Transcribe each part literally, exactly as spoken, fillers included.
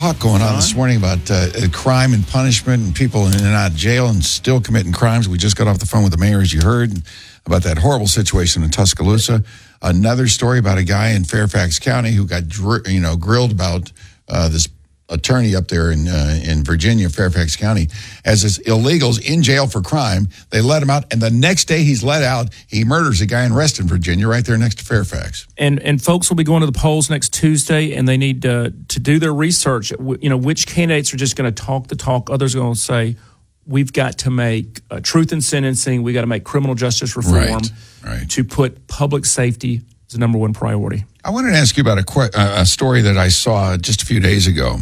talk going on this morning about uh, crime and punishment and people in and out of jail and still committing crimes. We just got off the phone with the mayor, as you heard, about that horrible situation in Tuscaloosa. Another story about a guy in Fairfax County who got dr- you know grilled about uh, this attorney up there in uh, in Virginia, Fairfax County, as his illegals in jail for crime. They let him out, and the next day he's let out, he murders a guy in Reston, Virginia, right there next to Fairfax. And and folks will be going to the polls next Tuesday, and they need uh, to do their research. You know, which candidates are just going to talk the talk. Others are going to say, we've got to make uh, truth in sentencing. We got to make criminal justice reform right, right. to put public safety as the number one priority. I wanted to ask you about a, que- a story that I saw just a few days ago.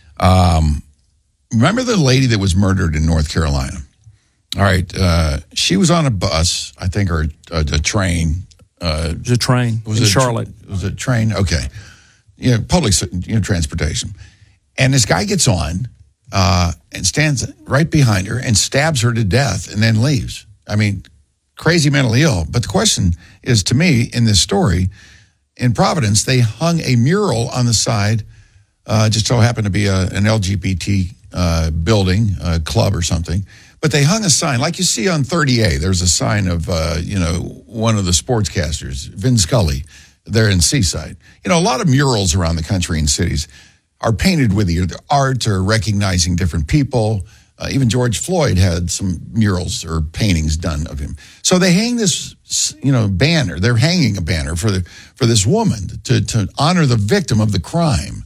Um, remember the lady that was murdered in North Carolina? All right. Uh, she was on a bus, I think, or a, a train. Uh, it was a train was in it Charlotte. It was a train. Okay. You know, public you know, transportation. And this guy gets on uh, and stands right behind her and stabs her to death and then leaves. I mean, crazy mentally ill. But the question is, to me, in this story, in Providence, they hung a mural on the side. Uh, just so happened to be a, an L G B T uh, building, a club or something. But they hung a sign, like you see on thirty A. There's a sign of, uh, you know, one of the sportscasters, Vin Scully, there in Seaside. You know, a lot of murals around the country and cities are painted with either art or recognizing different people. Uh, even George Floyd had some murals or paintings done of him. So they hang this, you know, banner. They're hanging a banner for the for this woman to to honor the victim of the crime.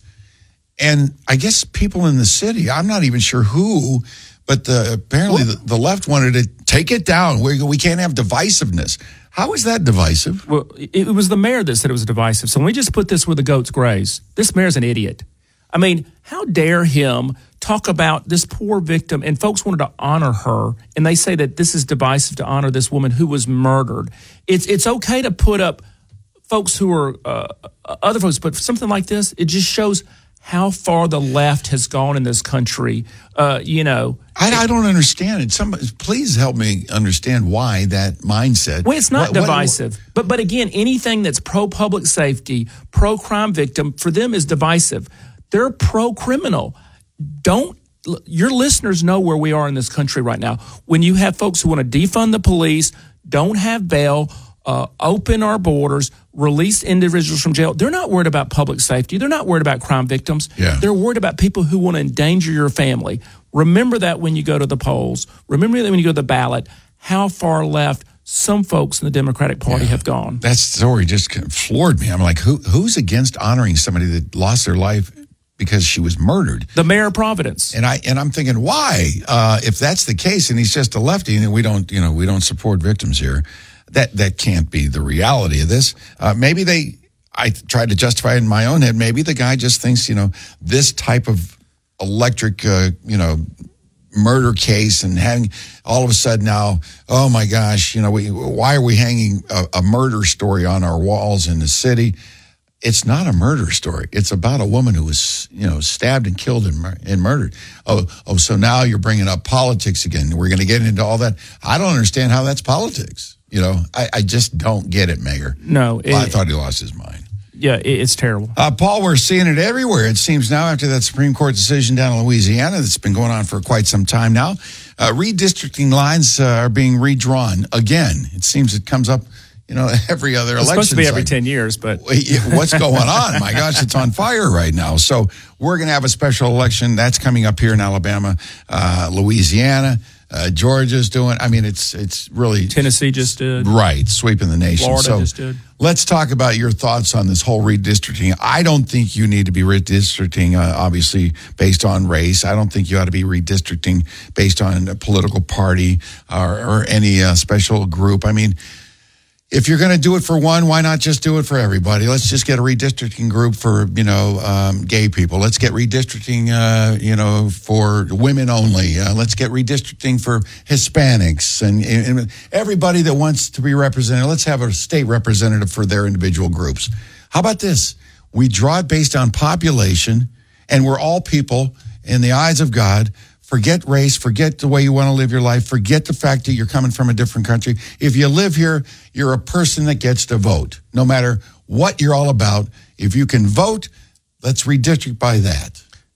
And I guess people in the city, I'm not even sure who, but the, apparently the, the left wanted to take it down. We, we can't have divisiveness. How is that divisive? Well, it was the mayor that said it was divisive. So let me just put this where the goats graze. This mayor's an idiot. I mean, how dare him talk about this poor victim, and folks wanted to honor her, and they say that this is divisive to honor this woman who was murdered. It's it's okay to put up folks who are uh, other folks, but for something like this, it just shows how far the left has gone in this country. Uh, you know, I, I don't understand it. Somebody, please help me understand why that mindset. Well, it's not what, divisive, what, what? but but again, anything that's pro public safety, pro crime victim, for them is divisive. They're pro criminal. Don't your listeners know where we are in this country right now? When you have folks who want to defund the police, don't have bail, uh, open our borders, release individuals from jail. They're not worried about public safety. They're not worried about crime victims. Yeah. They're worried about people who want to endanger your family. Remember that when you go to the polls. Remember that when you go to the ballot, how far left some folks in the Democratic Party yeah. have gone. That story just floored me. I'm like, who who's against honoring somebody that lost their life because she was murdered? The mayor of Providence. And I and I'm thinking, why? Uh, if that's the case, and he's just a lefty, and we don't, you know, we don't support victims here. That that can't be the reality of this. Uh, maybe they. I tried to justify it in my own head. Maybe the guy just thinks, you know, this type of electric, uh, you know, murder case, and having all of a sudden now, oh my gosh, you know, we, why are we hanging a, a murder story on our walls in the city? It's not a murder story. It's about a woman who was, you know, stabbed and killed and, mur- and murdered. Oh, oh, so now you're bringing up politics again. We're going to get into all that. I don't understand how that's politics. You know, I, I just don't get it, Mayor. No. It, well, I thought he lost his mind. Yeah, it, it's terrible. Uh, Paul, we're seeing it everywhere. It seems now after that Supreme Court decision down in Louisiana that's been going on for quite some time now. Uh, redistricting lines uh, are being redrawn again. It seems it comes up, you know, every other it's election. It's supposed to be every cycle. ten years, but what's going on? My gosh, it's on fire right now. So we're going to have a special election. That's coming up here in Alabama, uh, Louisiana. Uh, Georgia's doing. I mean, it's it's really Tennessee just did. Right, sweeping the nation. Florida so just did. Let's talk about your thoughts on this whole redistricting. I don't think you need to be redistricting, uh, obviously, based on race. I don't think you ought to be redistricting based on a political party or, or any uh, special group. I mean, if you're going to do it for one, why not just do it for everybody? Let's just get a redistricting group for, you know, um, gay people. Let's get redistricting, uh, you know, for women only. Uh, let's get redistricting for Hispanics and, and everybody that wants to be represented. Let's have a state representative for their individual groups. How about this? We draw it based on population, and we're all people in the eyes of God. Forget race, forget the way you want to live your life, forget the fact that you're coming from a different country. If you live here, you're a person that gets to vote, no matter what you're all about. If you can vote, let's redistrict by that.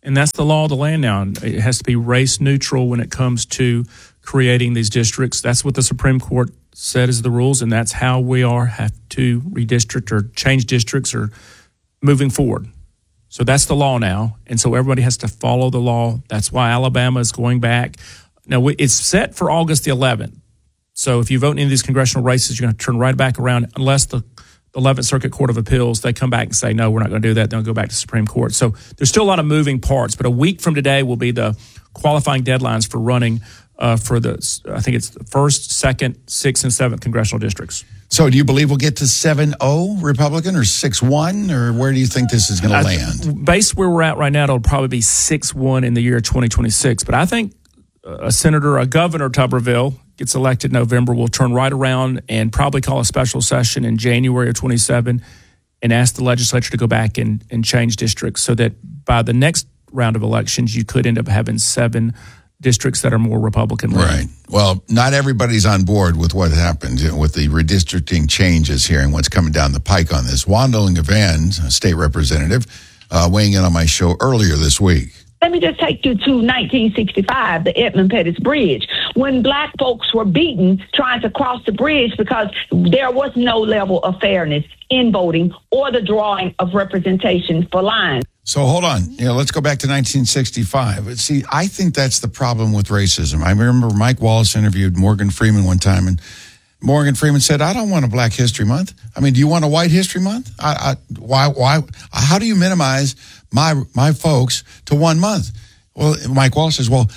And that's the law of the land now. It has to be race neutral when it comes to creating these districts. That's what the Supreme Court said is the rules, and that's how we are have to redistrict or change districts or moving forward. So that's the law now, and so everybody has to follow the law. That's why Alabama is going back. Now, it's set for August the eleventh. So if you vote in any of these congressional races, you're going to turn right back around unless the eleventh Circuit Court of Appeals, they come back and say, no, we're not going to do that. They'll go back to Supreme Court. So there's still a lot of moving parts, but a week from today will be the qualifying deadlines for running uh, for the, I think it's the first, second, sixth, and seventh congressional districts. So do you believe we'll get to seven oh Republican or six one, or where do you think this is going to land? Based where we're at right now, it'll probably be six one in the year twenty twenty-six. But I think a senator, a governor, Tuberville, gets elected in November, will turn right around and probably call a special session in January of twenty-seven and ask the legislature to go back and, and change districts so that by the next round of elections, you could end up having seven districts that are more Republican. Right. Well, not everybody's on board with what happened you know, with the redistricting changes here and what's coming down the pike on this. Wanda Lingavan, a state representative, uh, weighing in on my show earlier this week. Let me just take you to nineteen sixty-five, the Edmund Pettus Bridge, when black folks were beaten trying to cross the bridge because there was no level of fairness in voting or the drawing of representation for lines. So hold on. You know, let's go back to nineteen sixty-five. See, I think that's the problem with racism. I remember Mike Wallace interviewed Morgan Freeman one time, and Morgan Freeman said, I don't want a Black History Month. I mean, do you want a White History Month? I, I, why, why, how do you minimize my my folks to one month? Well, Mike Wallace says, well,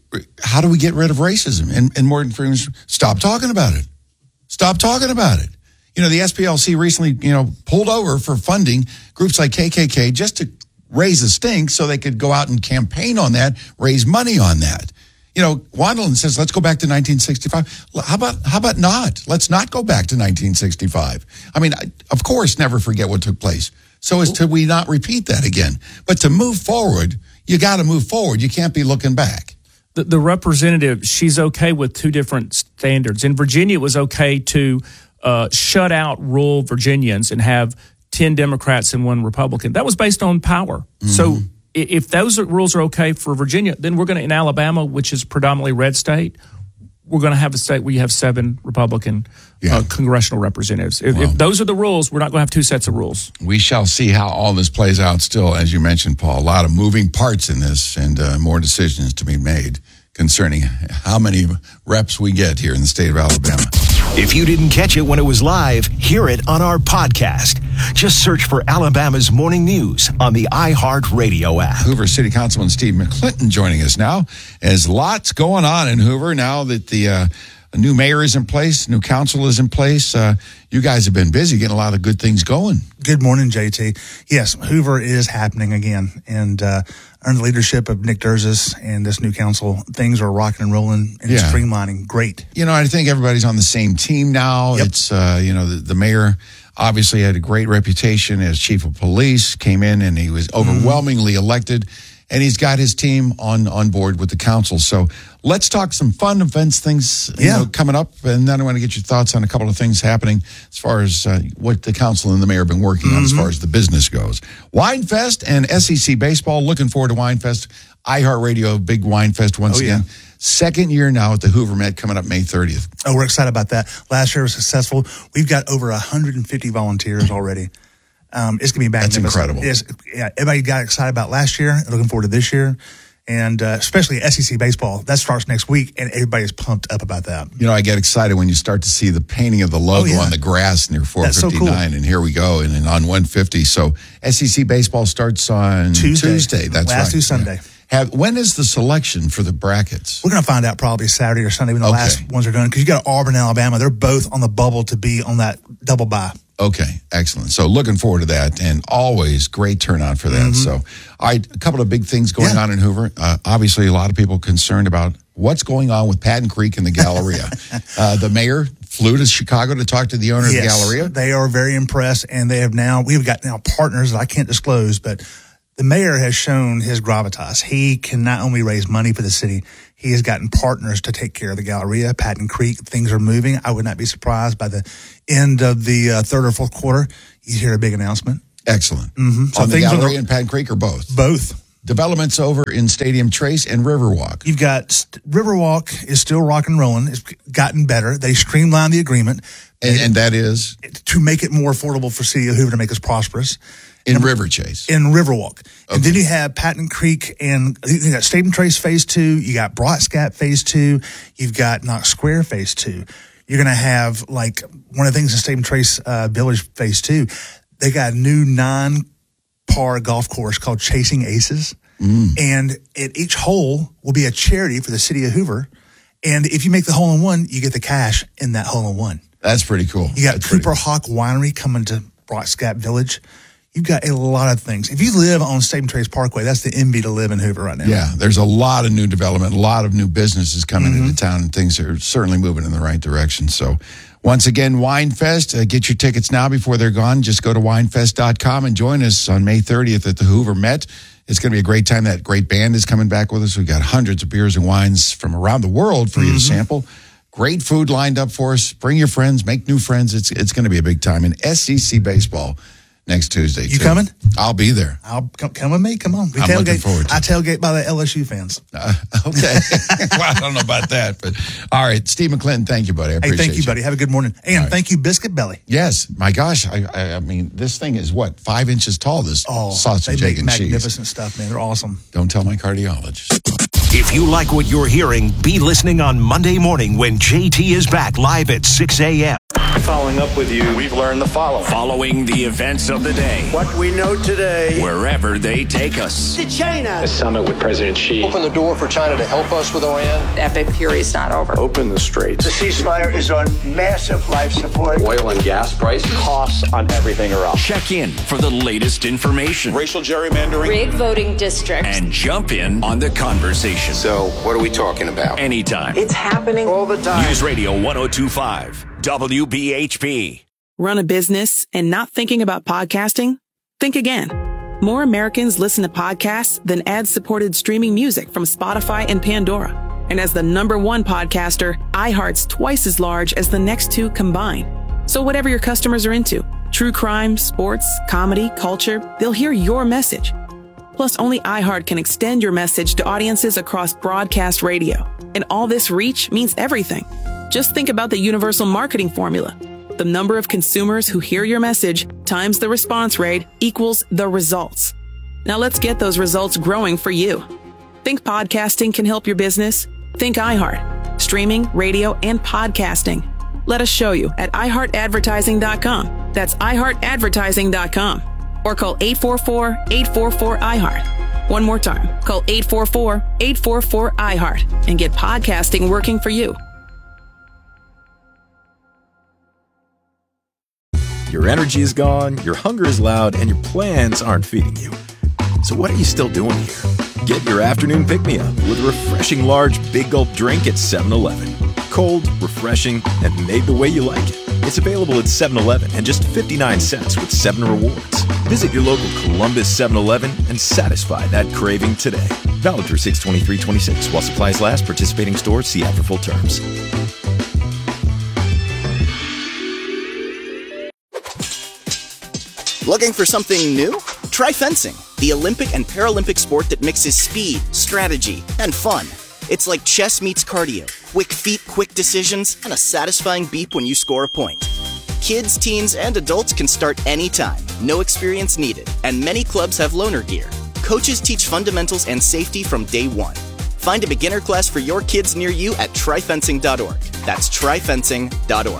how do we get rid of racism? And, and Morgan Freeman says, stop talking about it. Stop talking about it. You know, the S P L C recently, you know, pulled over for funding groups like K K K just to raise a stink so they could go out and campaign on that, raise money on that. You know, Wandelin says, let's go back to nineteen sixty-five. How about how about not? Let's not go back to nineteen sixty-five. I mean, I, of course, never forget what took place. So as to we not repeat that again. But to move forward, you got to move forward. You can't be looking back. The, the representative, she's okay with two different standards. In Virginia, it was okay to uh, shut out rural Virginians and have ten Democrats and one Republican. That was based on power. Mm-hmm. So if those rules are okay for Virginia, then we're going to, in Alabama, which is predominantly red state, we're going to have a state where you have seven Republican yeah. uh, congressional representatives. If, well, if those are the rules, we're not going to have two sets of rules. We shall see how all this plays out still. As you mentioned, Paul, a lot of moving parts in this and uh, more decisions to be made concerning how many reps we get here in the state of Alabama. If you didn't catch it when it was live, hear it on our podcast. Just search for Alabama's Morning News on the iHeartRadio app. Hoover City Councilman Steve McClinton joining us now. As lots going on in Hoover now that the uh, new mayor is in place, new council is in place. Uh, you guys have been busy getting a lot of good things going. Good morning, J T. Yes, Hoover is happening again. And uh, under the leadership of Nick Durzis and this new council, things are rocking and rolling and yeah. streamlining. Great. You know, I think everybody's on the same team now. Yep. It's, uh, you know, the, the mayor obviously had a great reputation as chief of police, came in and he was overwhelmingly mm-hmm. elected. And he's got his team on, on board with the council. So let's talk some fun events, things you yeah. know, coming up. And then I want to get your thoughts on a couple of things happening as far as uh, what the council and the mayor have been working mm-hmm. on as far as the business goes. Winefest and S E C Baseball. Looking forward to Winefest. iHeartRadio, big Winefest once oh, yeah. again. Second year now at the Hoover Met coming up May thirtieth. Oh, we're excited about that. Last year was successful. We've got over one hundred fifty volunteers already. Um, it's going to be magnificent. That's incredible. It's, yeah, everybody got excited about last year. Looking forward to this year. And uh, especially S E C Baseball. That starts next week, and everybody's pumped up about that. You know, I get excited when you start to see the painting of the logo oh, yeah. on the grass near four fifty-nine, so cool. and here we go, and, and on one fifty. So S E C Baseball starts on Tuesday. Tuesday. That's Last right. to Sunday. Yeah. Have, when is the selection for the brackets? We're going to find out probably Saturday or Sunday when the okay. last ones are done. Because you got Auburn, Alabama. They're both on the bubble to be on that double bye. Okay, excellent. So looking forward to that, and always great turnout for that. Mm-hmm. So, all right, a couple of big things going yeah. on in Hoover. Uh, obviously, a lot of people concerned about what's going on with Patton Creek and the Galleria. uh, the mayor flew to Chicago to talk to the owner yes, of the Galleria. They are very impressed, and they have now, we've got now partners that I can't disclose, but the mayor has shown his gravitas. He can not only raise money for the city, he has gotten partners to take care of the Galleria, Patton Creek. Things are moving. I would not be surprised by the end of the uh, third or fourth quarter, you hear a big announcement. Excellent. Mm-hmm. So on the Galleria and Patton Creek, or both? Both. developments over in Stadium Trace and Riverwalk. You've got st- Riverwalk is still rock and rolling. It's gotten better. They streamlined the agreement. And, and that is? To make it more affordable for City of Hoover to make us prosperous. In and, River Chase. In Riverwalk. Okay. And then you have Patton Creek and you got Stadium Trace Phase two. You got Broadscat Phase two. You've got Knox Square Phase two. You're going to have, like, one of the things in Stadium Trace uh, Village Phase two, they got a new non-par golf course called Chasing Aces. Mm. And at each hole will be a charity for the City of Hoover. And if you make the hole in one, you get the cash in that hole in one. That's pretty cool. You got That's Cooper cool. Hawk Winery coming to Broadscat Village. You've got a lot of things. If you live on Stadium Trace Parkway, that's the envy to live in Hoover right now. Yeah, there's a lot of new development, a lot of new businesses coming mm-hmm. into town, and things are certainly moving in the right direction. So once again, WineFest, uh, get your tickets now before they're gone. Just go to winefest dot com and join us on May thirtieth at the Hoover Met. It's going to be a great time. That great band is coming back with us. We've got hundreds of beers and wines from around the world for mm-hmm. you to sample. Great food lined up for us. Bring your friends, make new friends. It's it's going to be a big time. And S E C baseball next Tuesday. You too. coming? I'll be there. I'll come, come with me. Come on. We I'm tailgate. looking forward to I it. tailgate by the L S U fans. Uh, okay. Well, I don't know about that, but all right. Steve McClinton, thank you, buddy. I hey, appreciate thank you, you, buddy. Have a good morning. And right. thank you, Biscuit Belly. Yes. My gosh. I, I I mean, this thing is what, five inches tall, this oh, sausage, they egg, make and magnificent cheese. stuff, man. They're awesome. Don't tell my cardiologist. If you like what you're hearing, be listening on Monday morning when J T is back live at six a.m. Following up with you, we've learned the following. Following the events of the day. What we know today. Wherever they take us. To China. The summit with President Xi. Open the door for China to help us with Iran. The epic fury is not over. Open the straits. The ceasefire is on massive life support. Oil and gas prices. Costs on everything are up. Check in for the latest information. Racial gerrymandering. Rig voting districts. And jump in on the conversation. So, what are we talking about? Anytime. It's happening all the time. News Radio one oh two point five. W B H P. Run a business and not thinking about podcasting? Think again. More Americans listen to podcasts than ad-supported streaming music from Spotify and Pandora. And as the number one podcaster, iHeart's twice as large as the next two combined. So whatever your customers are into, true crime, sports, comedy, culture, they'll hear your message. Plus, only iHeart can extend your message to audiences across broadcast radio. And all this reach means everything. Just think about the universal marketing formula. The number of consumers who hear your message times the response rate equals the results. Now let's get those results growing for you. Think podcasting can help your business? Think iHeart. Streaming, radio, and podcasting. Let us show you at i heart advertising dot com. That's i heart advertising dot com. Or call eight four four, eight four four, I heart. One more time. Call eight four four, eight four four, I heart and get podcasting working for you. Your energy is gone, your hunger is loud, and your plans aren't feeding you. So what are you still doing here? Get your afternoon pick-me-up with a refreshing large Big Gulp drink at seven eleven. Cold, refreshing, and made the way you like it. It's available at seven eleven and just fifty-nine cents with seven rewards. Visit your local Columbus seven eleven and satisfy that craving today. Valid through six twenty-three twenty-six while supplies last. Participating stores, see app for full terms. Looking for something new? Try fencing, the Olympic and Paralympic sport that mixes speed, strategy, and fun. It's like chess meets cardio, quick feet, quick decisions, and a satisfying beep when you score a point. Kids, teens, and adults can start anytime, no experience needed, and many clubs have loaner gear. Coaches teach fundamentals and safety from day one. Find a beginner class for your kids near you at try fencing dot org. That's try fencing dot org.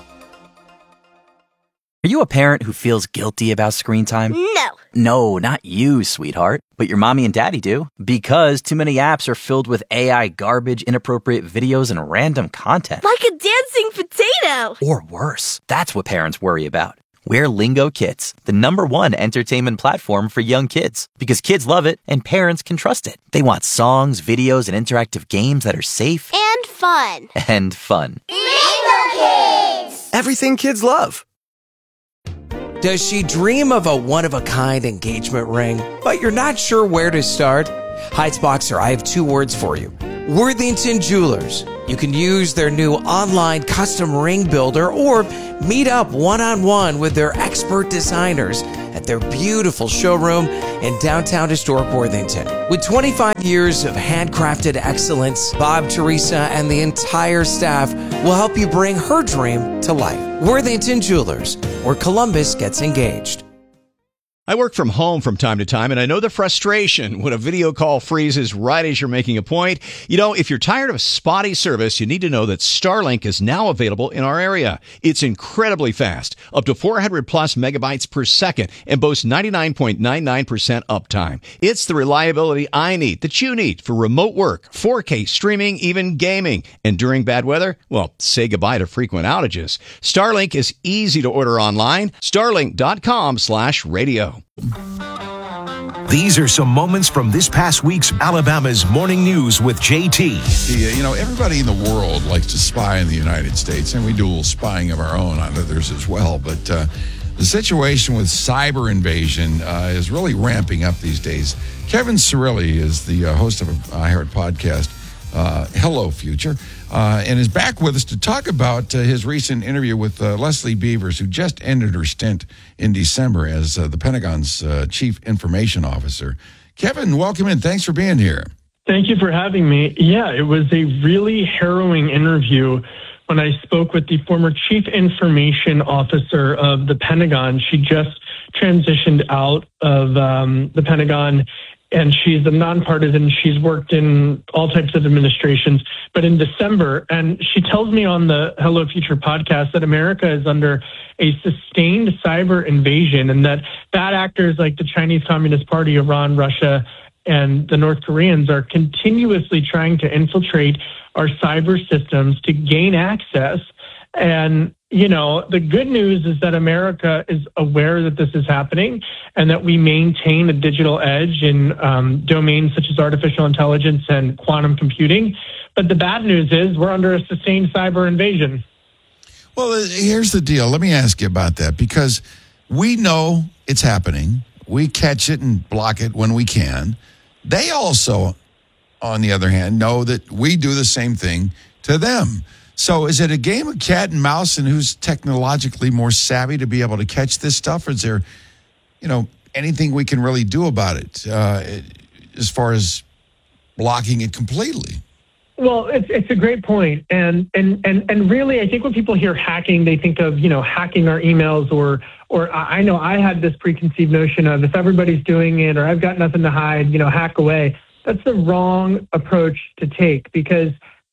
Are you a parent who feels guilty about screen time? No. No, not you, sweetheart. But your mommy and daddy do. Because too many apps are filled with A I garbage, inappropriate videos, and random content. Like a dancing potato. Or worse. That's what parents worry about. We're Lingo Kids, the number one entertainment platform for young kids. Because kids love it and parents can trust it. They want songs, videos, and interactive games that are safe. And fun. And fun. Lingo Kids! Everything kids love. Does she dream of a one-of-a-kind engagement ring, but you're not sure where to start? Heights Boxer, I have two words for you. Worthington Jewelers. You can use their new online custom ring builder or meet up one-on-one with their expert designers at their beautiful showroom in downtown historic Worthington. With twenty-five years of handcrafted excellence, Bob, Teresa, and the entire staff will help you bring her dream to life. Worthington Jewelers, where Columbus gets engaged. I work from home from time to time, and I know the frustration when a video call freezes right as you're making a point. You know, if you're tired of spotty service, you need to know that Starlink is now available in our area. It's incredibly fast, up to four hundred plus megabytes per second, and boasts ninety-nine point nine nine percent uptime. It's the reliability I need, that you need, for remote work, four K streaming, even gaming. And during bad weather, well, say goodbye to frequent outages. Starlink is easy to order online. Starlink.com slash radio. These are some moments from this past week's Alabama's Morning News with J T. The, uh, you know, everybody in the world likes to spy in the United States, and we do a little spying of our own on others as well. But uh, the situation with cyber invasion uh, is really ramping up these days. Kevin Cirilli is the uh, host of a iHeart podcast, uh, Hello Future, uh, and is back with us to talk about uh, his recent interview with uh, Leslie Beavers, who just ended her stint in December as uh, the Pentagon's uh, chief information officer. Kevin, welcome in. Thanks for being here. Thank you for having me. Yeah, it was a really harrowing interview when I spoke with the former chief information officer of the Pentagon. She just transitioned out of um, the Pentagon, and she's a nonpartisan. She's worked in all types of administrations. But in December, and she tells me on the Hello Future podcast that America is under a sustained cyber invasion, and that bad actors like the Chinese Communist Party, Iran, Russia, and the North Koreans are continuously trying to infiltrate our cyber systems to gain access. And, you know, the good news is that America is aware that this is happening and that we maintain a digital edge in um, domains such as artificial intelligence and quantum computing. But the bad news is we're under a sustained cyber invasion. Well, here's the deal. Let me ask you about that, because we know it's happening. We catch it and block it when we can. They also, on the other hand, know that we do the same thing to them. So is it a game of cat and mouse, and who's technologically more savvy to be able to catch this stuff? Or is there, you know, anything we can really do about it uh, as far as blocking it completely? Well, it's it's a great point. And, and, and, and really, I think when people hear hacking, they think of, you know, hacking our emails, or, or I know I had this preconceived notion of, if everybody's doing it or I've got nothing to hide, you know, hack away. That's the wrong approach to take, because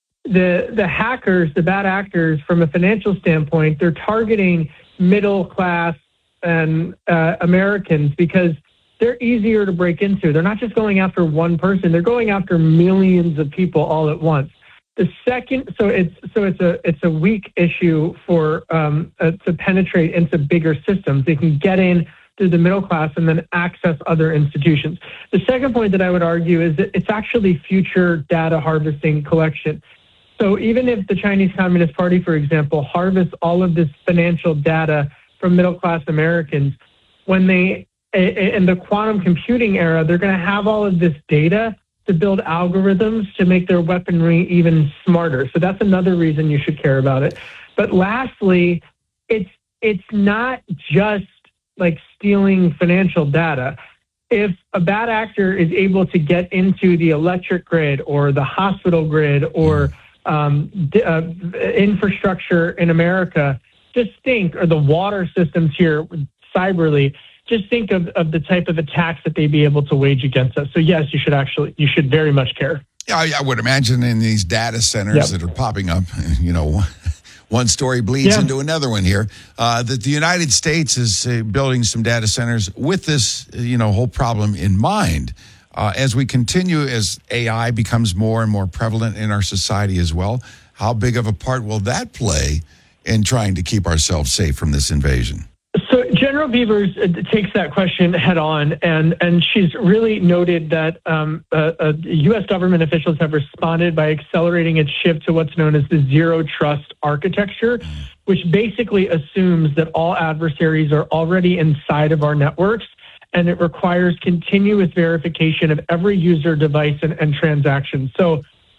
the the hackers, the bad actors, from a financial standpoint, they're targeting middle class and uh, Americans because they're easier to break into. They're not just going after one person; they're going after millions of people all at once. The second, so it's so it's a it's a weak issue for um, uh, to penetrate into bigger systems. They can get in through the middle class and then access other institutions. The second point that I would argue is that it's actually future data harvesting collection. So even if the Chinese Communist Party, for example, harvests all of this financial data from middle-class Americans, when they, in the quantum computing era, they're going to have all of this data to build algorithms to make their weaponry even smarter. So that's another reason you should care about it. But lastly, it's it's not just like stealing financial data. If a bad actor is able to get into the electric grid or the hospital grid or um, uh, infrastructure in America, just think, or the water systems here cyberly, just think of, of the type of attacks that they'd be able to wage against us. So yes, you should actually, you should very much care. Yeah, I, I would imagine in these data centers yep. that are popping up, you know, one story bleeds yeah. into another one here, uh, that the United States is uh, building some data centers with this, you know, whole problem in mind. Uh, as we continue, as A I becomes more and more prevalent in our society as well, how big of a part will that play in trying to keep ourselves safe from this invasion? So General Beavers takes that question head on, and, and she's really noted that um, uh, uh, U S government officials have responded by accelerating its shift to what's known as the zero trust architecture, which basically assumes that all adversaries are already inside of our networks, and it requires continuous verification of every user, device, and, and transaction. So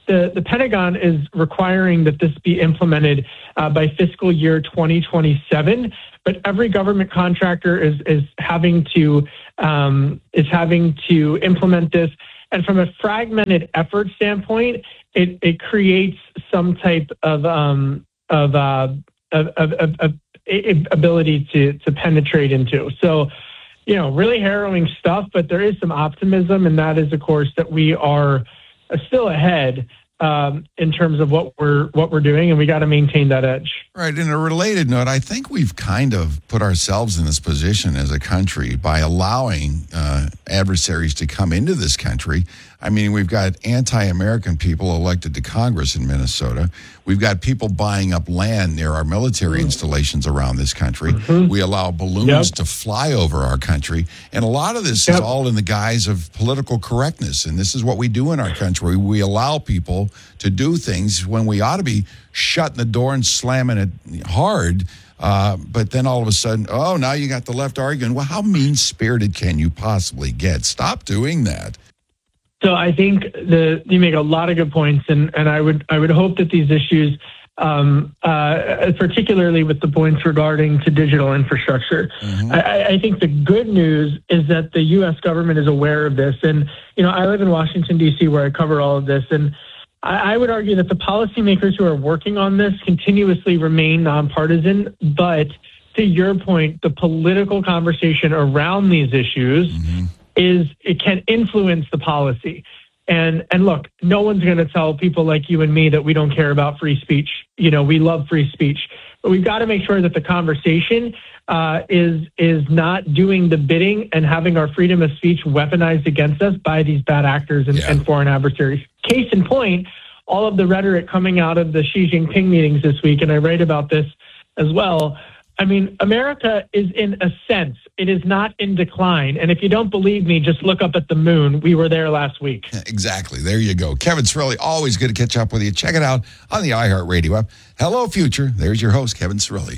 the, the Pentagon is requiring that this be implemented uh, by fiscal year twenty twenty-seven. But every government contractor is is having to um, is having to implement this. And from a fragmented effort standpoint, it, it creates some type of um, of, uh, of, of, of, of ability to to penetrate into. So, you know, really harrowing stuff. But there is some optimism, and that is, of course, that we are still ahead um, in terms of what we're what we're doing, and we got to maintain that edge. Right. In a related note, I think we've kind of put ourselves in this position as a country by allowing uh, adversaries to come into this country. I mean, we've got anti-American people elected to Congress in Minnesota. We've got people buying up land near our military mm-hmm. installations around this country. Mm-hmm. We allow balloons yep. to fly over our country. And a lot of this yep. is all in the guise of political correctness. And this is what we do in our country. We allow people to do things when we ought to be shutting the door and slamming it hard. Uh, but then all of a sudden, oh, now you got the left arguing. Well, how mean-spirited can you possibly get? Stop doing that. So I think the, you make a lot of good points, and, and I would I would hope that these issues, um, uh, particularly with the points regarding to digital infrastructure, mm-hmm. I, I think the good news is that the U S government is aware of this. And, you know, I live in Washington, D C, where I cover all of this, and I, I would argue that the policymakers who are working on this continuously remain nonpartisan. But to your point, the political conversation around these issues mm-hmm. is it can influence the policy. And and look, no one's going to tell people like you and me that we don't care about free speech. You know, we love free speech, but we've got to make sure that the conversation uh, is is not doing the bidding and having our freedom of speech weaponized against us by these bad actors and, yeah. and foreign adversaries. Case in point, all of the rhetoric coming out of the Xi Jinping meetings this week, and I write about this as well. I mean, America is in ascent. It is not in decline. And if you don't believe me, just look up at the moon. We were there last week. Exactly. There you go. Kevin Cirilli, always good to catch up with you. Check it out on the iHeartRadio app. Hello, Future. There's your host, Kevin Cirilli.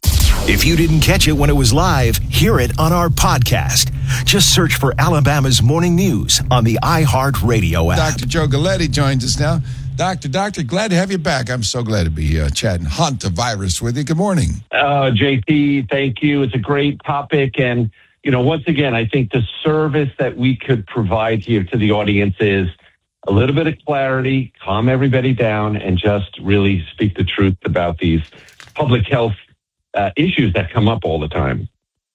If you didn't catch it when it was live, hear it on our podcast. Just search for Alabama's Morning News on the iHeartRadio app. Doctor Joe Galletti joins us now. Doctor, Doctor, glad to have you back. I'm so glad to be uh, chatting hantavirus with you. Good morning. Uh, J T, thank you. It's a great topic. And, you know, once again, I think the service that we could provide here to the audience is a little bit of clarity, calm everybody down, and just really speak the truth about these public health uh, issues that come up all the time.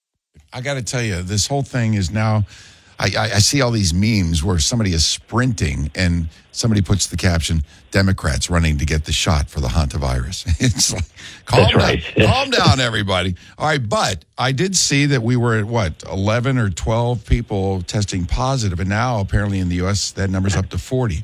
I got to tell you, this whole thing is now... I, I, I see all these memes where somebody is sprinting and somebody puts the caption, Democrats running to get the shot for the hantavirus. It's like, calm That's down, right. calm down, everybody. All right, but I did see that we were at, what, eleven or twelve people testing positive, and now apparently in the U S that number's up to forty.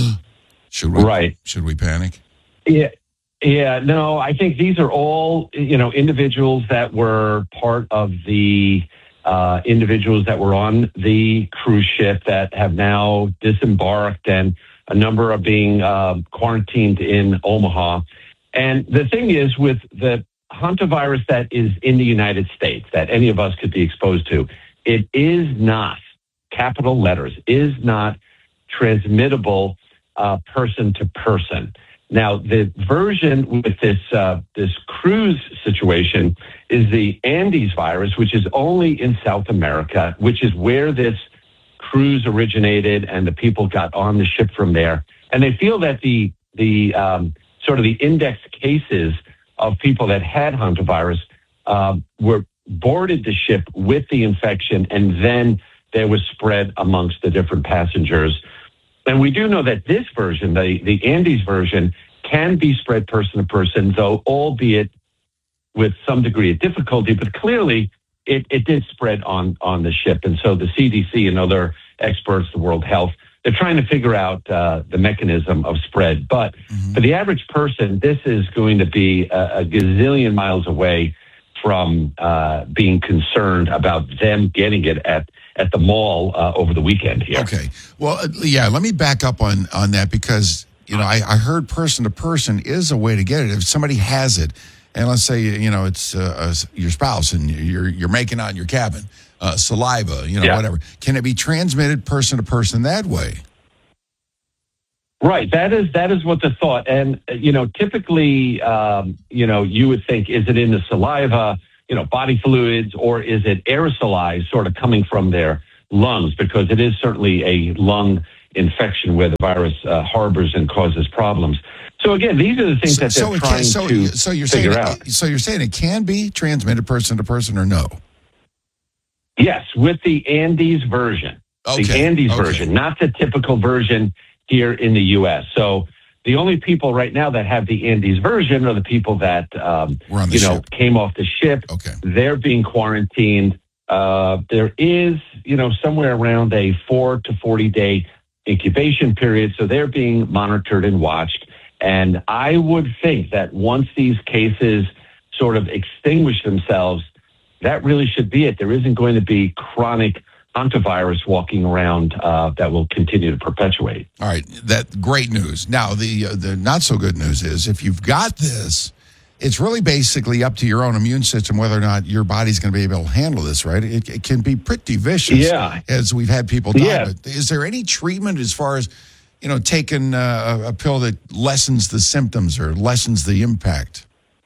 Should we, right. Should we panic? Yeah. Yeah, no, I think these are all, you know, individuals that were part of the Uh, individuals that were on the cruise ship that have now disembarked, and a number are being uh, quarantined in Omaha. And the thing is, with the hantavirus that is in the United States, that any of us could be exposed to, it is not, capital letters, is not transmittable uh, person to person. Now, the version with this uh, this cruise situation is the Andes virus, which is only in South America, which is where this cruise originated, and the people got on the ship from there. And they feel that the the um, sort of the index cases of people that had hantavirus uh, were boarded the ship with the infection, and then there was spread amongst the different passengers. And we do know that this version, the, the Andes version, can be spread person to person, though albeit with some degree of difficulty, but clearly it, it did spread on, on the ship. And so the C D C and other experts, the World Health, they're trying to figure out uh, the mechanism of spread. But mm-hmm. for the average person, this is going to be a, a gazillion miles away from uh, being concerned about them getting it at at the mall uh, over the weekend here. Okay. Well, uh, yeah, let me back up on, on that because, you know, I, I heard person to person is a way to get it. If somebody has it, and let's say, you know, it's uh, uh, your spouse and you're you're making out in your cabin, uh, saliva, you know, yeah. whatever. Can it be transmitted person to person that way? Right. That is that is what the thought. And, you know, typically, um, you know, you would think, is it in the saliva, you know, body fluids, or is it aerosolized sort of coming from their lungs? Because it is certainly a lung infection where the virus uh, harbors and causes problems. So again, these are the things So, that they're so, it trying can, so, to so you're figure saying out. it, so you're saying it can be transmitted person to person, or no? Yes, with the Andes version. Okay. The Andes Okay. version, not the typical version here in the U S. So the only people right now that have the Andes version are the people that, um, We're on the you know, ship. came off the ship. Okay. They're being quarantined. Uh, there is, you know, somewhere around a four to forty day incubation period. So they're being monitored and watched. And I would think that once these cases sort of extinguish themselves, that really should be it. There isn't going to be chronic hantavirus walking around uh, that will continue to perpetuate. All right, that great news. Now, the uh, the not so good news is if you've got this, it's really basically up to your own immune system whether or not your body's going to be able to handle this, right? It, it can be pretty vicious, Yeah. as we've had people die. Yeah. But is there any treatment as far as, you know, taking uh, a, a pill that lessens the symptoms or lessens the impact?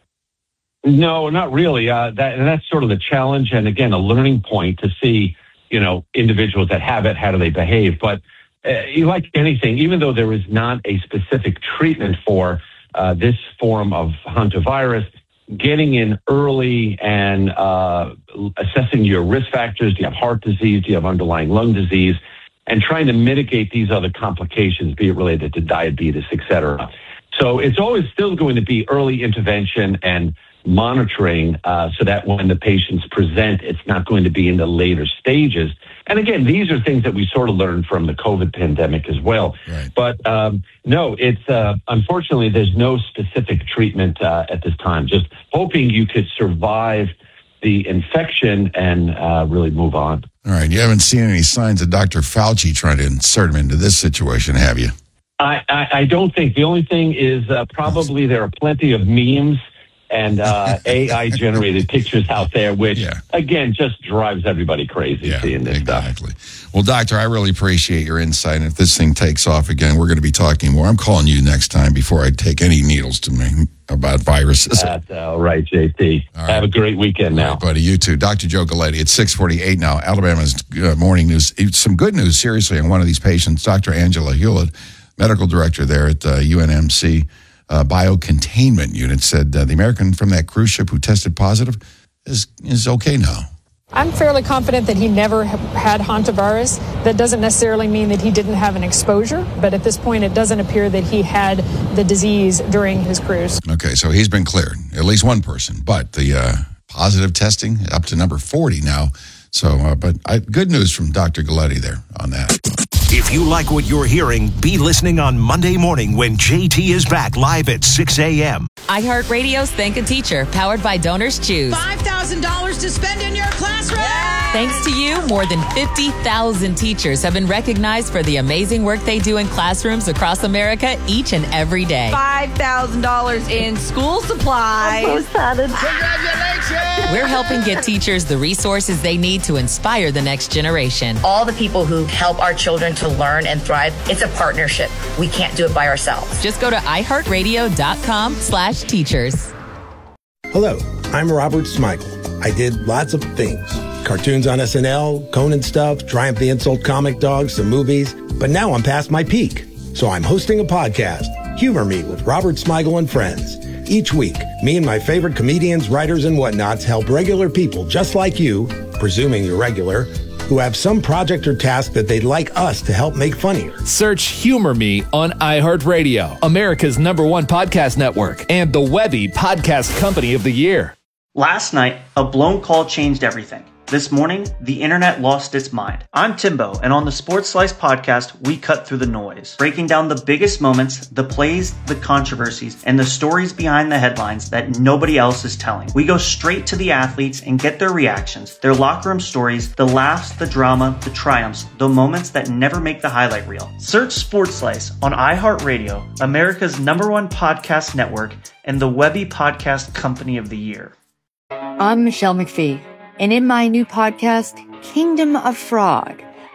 No, not really. Uh, that and that's sort of the challenge, and again, a learning point to see, you know, individuals that have it, how do they behave? But uh, like anything, even though there is not a specific treatment for uh, this form of hantavirus, getting in early and uh, assessing your risk factors. Do you have heart disease? Do you have underlying lung disease? And trying to mitigate these other complications, be it related to diabetes, et cetera. So it's always still going to be early intervention and monitoring uh, so that when the patients present, it's not going to be in the later stages. And again, these are things that we sort of learned from the COVID pandemic as well. Right. But um, no, it's uh, unfortunately, there's no specific treatment uh, at this time. Just hoping you could survive the infection and uh, really move on. All right, you haven't seen any signs of Doctor Fauci trying to insert him into this situation, have you? I, I, I don't think. The only thing is uh, probably there are plenty of memes and uh, A I-generated pictures out there, which, Yeah. again, just drives everybody crazy seeing this exactly. stuff. Well, Doctor, I really appreciate your insight. And if this thing takes off again, we're going to be talking more. I'm calling you next time before I take any needles to me about viruses. That's all right, J T. All right. Have a great weekend now. All right, buddy. You too. Doctor Joe Galletti. It's six forty-eight now. Alabama's uh, morning news. It's some good news, seriously, on one of these patients. Doctor Angela Hewlett, medical director there at uh, U N M C uh, Biocontainment Unit, said uh, the American from that cruise ship who tested positive is is okay now. I'm fairly confident that he never ha- had hantavirus. That doesn't necessarily mean that he didn't have an exposure, but at this point it doesn't appear that he had the disease during his cruise. Okay, so he's been cleared, at least one person, but the uh, positive testing up to number forty now. So, uh, but I, good news from Doctor Galletti there on that. If you like what you're hearing, be listening on Monday morning when J T is back live at six a.m. iHeartRadio's Thank a Teacher, powered by Donors Choose. five thousand dollars to spend in your classroom. Thanks to you, more than fifty thousand teachers have been recognized for the amazing work they do in classrooms across America each and every day. five thousand dollars in school supplies. I'm so excited. Congratulations! We're helping get teachers the resources they need to inspire the next generation. All the people who help our children to learn and thrive, it's a partnership. We can't do it by ourselves. Just go to iHeartRadio.com slash teachers. Hello, I'm Robert Smigel. I did lots of things. Cartoons on S N L, Conan stuff, Triumph the Insult comic dogs, some movies. But now I'm past my peak. So I'm hosting a podcast, Humor Me with Robert Smigel and Friends. Each week, me and my favorite comedians, writers, and whatnots help regular people just like you, presuming you're regular, who have some project or task that they'd like us to help make funnier. Search Humor Me on iHeartRadio, America's number one podcast network, and the Webby Podcast Company of the Year. Last night, a blown call changed everything. This morning, the internet lost its mind. I'm Timbo, and on the Sports Slice podcast, we cut through the noise, breaking down the biggest moments, the plays, the controversies, and the stories behind the headlines that nobody else is telling. We go straight to the athletes and get their reactions, their locker room stories, the laughs, the drama, the triumphs, the moments that never make the highlight reel. Search Sports Slice on iHeartRadio, America's number one podcast network, and the Webby Podcast Company of the Year. I'm Michelle McPhee. And in my new podcast, Kingdom of Frog,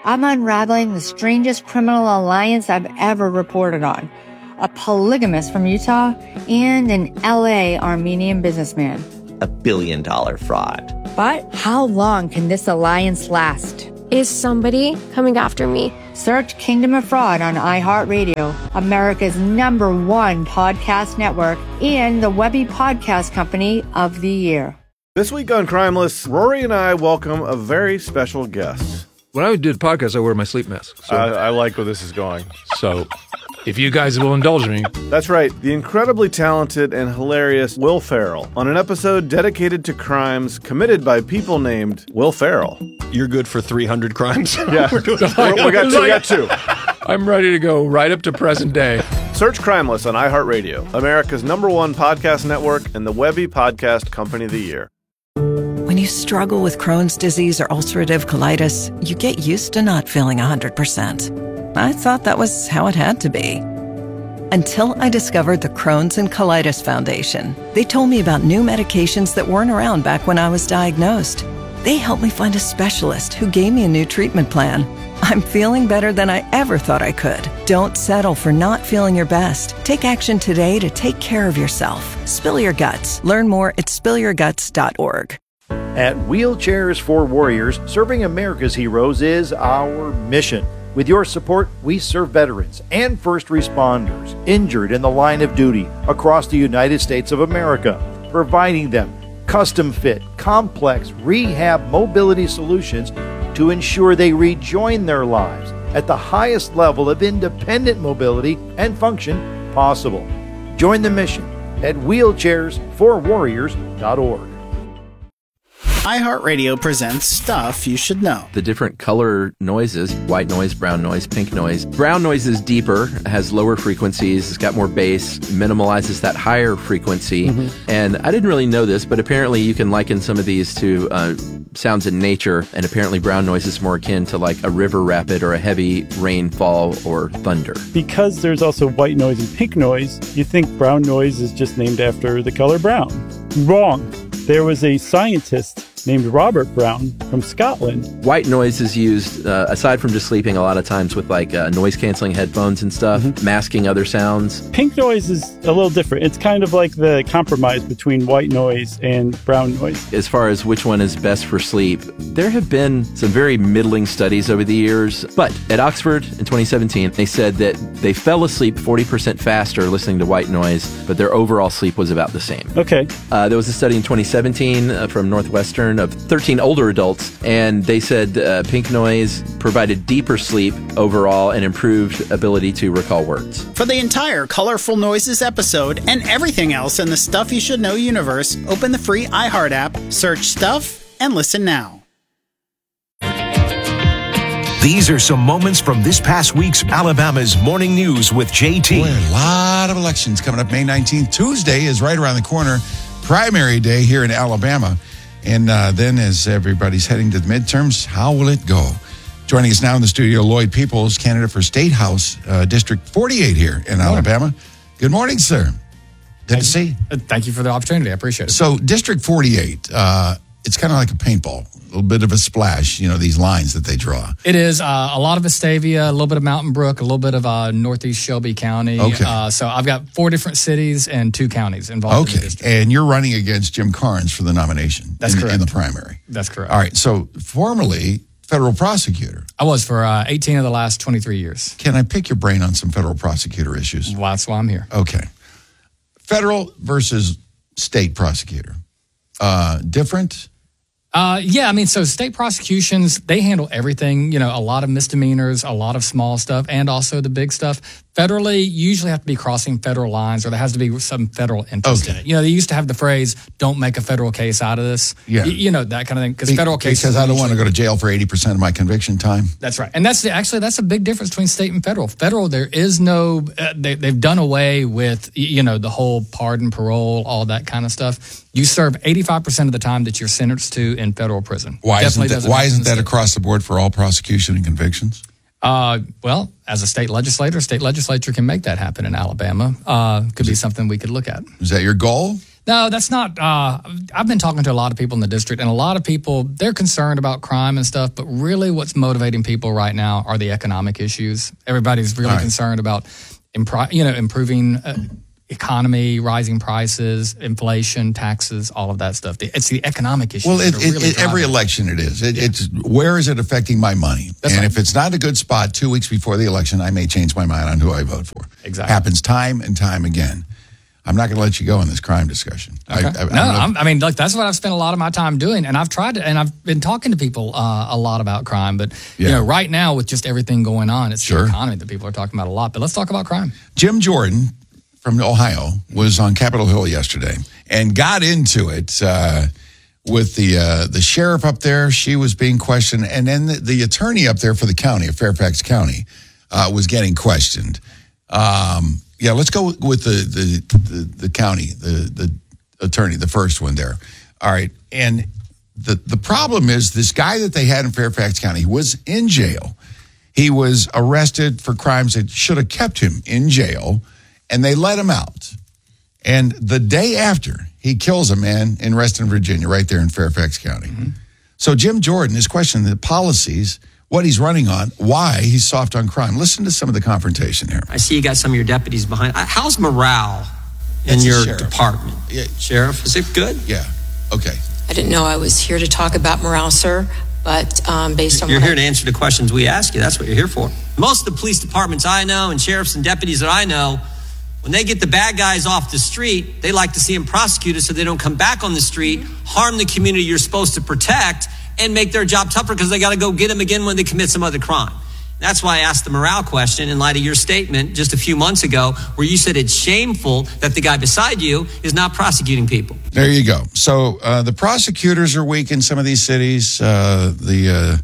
I'm unraveling the strangest criminal alliance I've ever reported on. A polygamist from Utah and an L A Armenian businessman. A billion dollar fraud. But how long can this alliance last? Is somebody coming after me? Search Kingdom of Fraud on iHeartRadio, America's number one podcast network, and the Webby Podcast Company of the Year. This week on Crimeless, Rory and I welcome a very special guest. When I do the podcast, I wear my sleep mask. So. I, I like where this is going. So, if you guys will indulge me. That's right, the incredibly talented and hilarious Will Ferrell on an episode dedicated to crimes committed by people named Will Ferrell. You're good for three hundred crimes? Yeah, we got two. We got two. I'm ready to go right up to present day. Search Crimeless on iHeartRadio, America's number one podcast network and the Webby Podcast Company of the Year. When you struggle with Crohn's disease or ulcerative colitis, you get used to not feeling one hundred percent. I thought that was how it had to be. Until I discovered the Crohn's and Colitis Foundation. They told me about new medications that weren't around back when I was diagnosed. They helped me find a specialist who gave me a new treatment plan. I'm feeling better than I ever thought I could. Don't settle for not feeling your best. Take action today to take care of yourself. Spill your guts. Learn more at spill your guts dot org. At Wheelchairs for Warriors, serving America's heroes is our mission. With your support, we serve veterans and first responders injured in the line of duty across the United States of America, providing them custom-fit, complex rehab mobility solutions to ensure they rejoin their lives at the highest level of independent mobility and function possible. Join the mission at wheelchairs for warriors dot org. iHeartRadio presents Stuff You Should Know. The different color noises, white noise, brown noise, pink noise. Brown noise is deeper, has lower frequencies, it's got more bass, minimalizes that higher frequency. Mm-hmm. And I didn't really know this, but apparently you can liken some of these to uh, sounds in nature, and apparently brown noise is more akin to like a river rapid or a heavy rainfall or thunder. Because there's also white noise and pink noise, you think brown noise is just named after the color brown. Wrong. There was a scientist named Robert Brown from Scotland. White noise is used, uh, aside from just sleeping, a lot of times with like uh, noise-canceling headphones and stuff, mm-hmm. masking other sounds. Pink noise is a little different. It's kind of like the compromise between white noise and brown noise. As far as which one is best for sleep, there have been some very middling studies over the years. But at Oxford in twenty seventeen, they said that they fell asleep forty percent faster listening to white noise, but their overall sleep was about the same. Okay. Uh, there was a study in twenty seventeen uh, from Northwestern of thirteen older adults, and they said uh, pink noise provided deeper sleep overall and improved ability to recall words. For the entire Colorful Noises episode and everything else in the Stuff You Should Know universe, open the free iHeart app, search Stuff, and listen now. These are some moments from this past week's Alabama's Morning News with J T. Boy, a lot of elections coming up May nineteenth. Tuesday is right around the corner. Primary day here in Alabama. And uh, then as everybody's heading to the midterms, how will it go? Joining us now in the studio, Lloyd Peoples, candidate for State House, uh, District forty-eight here in Alabama. Good morning, sir. Good thank to see you. Uh, thank you for the opportunity. I appreciate it. So District forty-eight, uh, it's kind of like a paintball, a little bit of a splash, you know, these lines that they draw. It is uh, a lot of Vestavia, a little bit of Mountain Brook, a little bit of uh, Northeast Shelby County. Okay. Uh, so I've got four different cities and two counties involved okay. in the district. And you're running against Jim Carnes for the nomination. That's in, correct. In the primary. That's correct. All right. So formerly federal prosecutor. I was for uh, eighteen of the last twenty-three years. Can I pick your brain on some federal prosecutor issues? Well, that's why I'm here. Okay. Federal versus state prosecutor. Uh, different? Uh, yeah, I mean, so state prosecutions, they handle everything, you know, a lot of misdemeanors, a lot of small stuff, and also the big stuff. Federally, you usually have to be crossing federal lines, or there has to be some federal interest okay. in it. You know, they used to have the phrase, don't make a federal case out of this. Yeah. Y- you know, that kind of thing. Because Be- federal cases. Because I don't usually, want to go to jail for eighty percent of my conviction time. That's right. And that's the, actually, that's a big difference between state and federal. Federal, there is no, uh, they, they've done away with, you know, the whole pardon, parole, all that kind of stuff. You serve eighty-five percent of the time that you're sentenced to in federal prison. Why Definitely isn't that, why isn't that across the board for all prosecution and convictions? Uh, well, as a state legislator, state legislature can make that happen in Alabama. Uh, could be something we could look at. Is that your goal? No, that's not. Uh, I've been talking to a lot of people in the district, and a lot of people, they're concerned about crime and stuff, but really what's motivating people right now are the economic issues. Everybody's really right. concerned about impro- you know, improving uh, economy, rising prices, inflation, taxes, all of that stuff. It's the economic issues. Well, it, that are really it, every election it is. It, yeah. It's where is it affecting my money? That's and right. if it's not a good spot two weeks before the election, I may change my mind on who I vote for. Exactly. Happens time and time again. I'm not going to let you go in this crime discussion. Okay. I, I, no, I'm, I mean, look, that's what I've spent a lot of my time doing, and I've tried to, and I've been talking to people uh, a lot about crime. But yeah. you know, right now with just everything going on, it's sure. the economy that people are talking about a lot. But let's talk about crime. Jim Jordan from Ohio was on Capitol Hill yesterday and got into it uh, with the uh, the sheriff up there. She was being questioned, and then the, the attorney up there for the county of Fairfax County uh, was getting questioned. Um, Yeah, let's go with the the, the, the county, the, the attorney, the first one there. All right. And the, the problem is this guy that they had in Fairfax County was in jail. He was arrested for crimes that should have kept him in jail, and they let him out. And the day after, he kills a man in Reston, Virginia, right there in Fairfax County. Mm-hmm. So Jim Jordan is questioning the policies, what he's running on, why he's soft on crime. Listen to some of the confrontation here. I see you got some of your deputies behind. How's morale in That's your department? Yeah. Sheriff, is it good? Yeah. Okay. I didn't know I was here to talk about morale, sir, but um, based on You're what here I- to answer the questions we ask you. That's what you're here for. Most of the police departments I know and sheriffs and deputies that I know, when they get the bad guys off the street, they like to see them prosecuted so they don't come back on the street, harm the community you're supposed to protect, and make their job tougher because they got to go get them again when they commit some other crime. That's why I asked the morale question in light of your statement just a few months ago where you said it's shameful that the guy beside you is not prosecuting people. There you go. So uh, the prosecutors are weak in some of these cities. Uh, the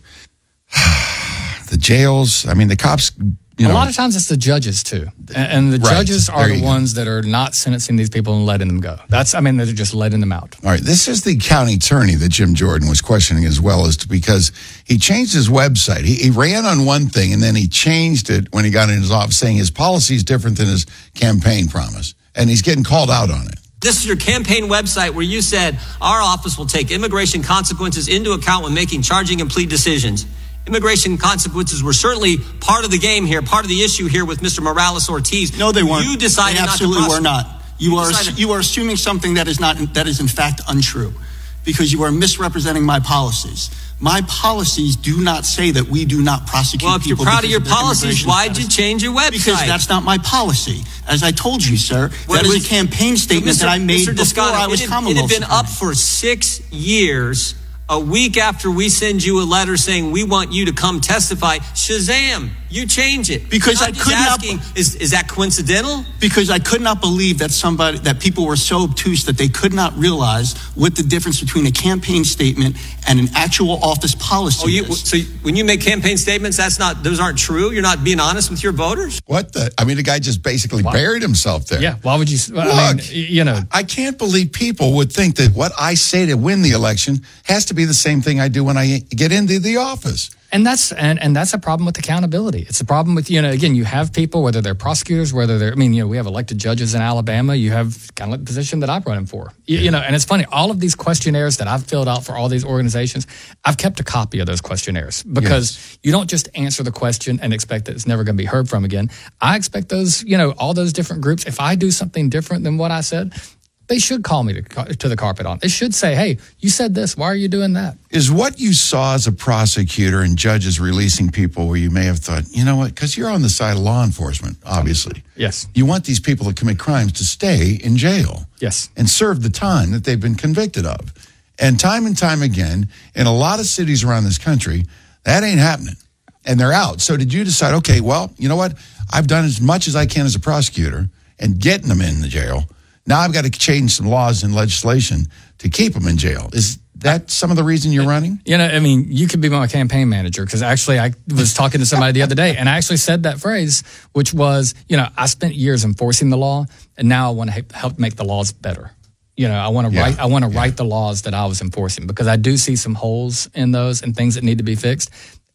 uh, the jails, I mean, the cops... You know, a lot of times it's the judges too, and, and the right. judges are there the ones go. that are not sentencing these people and letting them go. That's, I mean, they're just letting them out. All right, this is the county attorney that Jim Jordan was questioning as well, as to, because he changed his website. He, he ran on one thing and then he changed it when he got in his office, saying his policy is different than his campaign promise, and he's getting called out on it. This is your campaign website where you said our office will take immigration consequences into account when making charging and plea decisions. Immigration consequences were certainly part of the game here, part of the issue here with Mister Morales Ortiz. No, they weren't. You decided they absolutely not to were not. You, you are decided- you are assuming something that is not that is in fact untrue, because you are misrepresenting my policies. My policies do not say that we do not prosecute Well, if you're people. proud of your because their policies, immigration why'd status. you change your website? Because that's not my policy. As I told you, sir, What that is was- a campaign statement Mister that I made Mister before Descano, I was it had, Commonwealth It had been Attorney. up for six years. A week after we send you a letter saying we want you to come testify, Shazam, you change it. Because I'm I just could not- asking, is, is that coincidental? Because I could not believe that somebody, that people were so obtuse that they could not realize what the difference between a campaign statement and an actual office policy Oh, you, is. so when you make campaign statements, that's not; those aren't true. You're not being honest with your voters. What the? I mean, the guy just basically Wow. buried himself there. Yeah, why would you? Look, I mean, you know, I can't believe people would think that what I say to win the election has to be the same thing I do when I get into the office. And that's and, and that's a problem with accountability. It's a problem with, you know, again, you have people, whether they're prosecutors, whether they're, I mean, you know, we have elected judges in Alabama. You have kind of like the position that I'm running for. You, you know, and it's funny, all of these questionnaires that I've filled out for all these organizations, I've kept a copy of those questionnaires because Yes. you don't just answer the question and expect that it's never going to be heard from again. I expect those, you know, all those different groups, if I do something different than what I said, they should call me to, to the carpet on. They should say, hey, you said this. Why are you doing that? Is what you saw as a prosecutor and judges releasing people where you may have thought, you know what, because you're on the side of law enforcement, obviously. Yes. You want these people to commit crimes to stay in jail. Yes. And serve the time that they've been convicted of. And time and time again, in a lot of cities around this country, that ain't happening. And they're out. So did you decide, okay, well, you know what? I've done as much as I can as a prosecutor and getting them in the jail. Now I've got to change some laws and legislation to keep them in jail. Is that some of the reason you're running? You know, I mean, you could be my campaign manager because actually I was talking to somebody the other day and I actually said that phrase, which was, you know, I spent years enforcing the law and now I want to help make the laws better. You know, I want to Yeah. write, I want to Yeah. write the laws that I was enforcing because I do see some holes in those and things that need to be fixed.